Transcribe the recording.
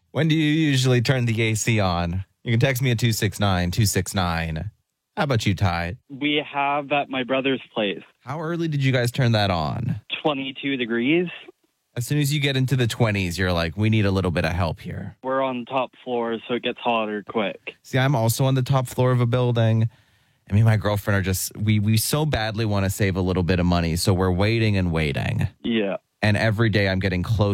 When do you usually turn the AC on? You can text me at 269-269. How about you, Ty? We have at my brother's place How early did you guys turn that on? 22 degrees. As soon as you get into the 20s, you're like, we need a little bit of help here. We're on top floor, so it gets hotter quick. See, I'm also on the top floor of a building. I mean, my girlfriend are just, we so badly want to save a little bit of money, so we're waiting and waiting. Yeah. And every day I'm getting closer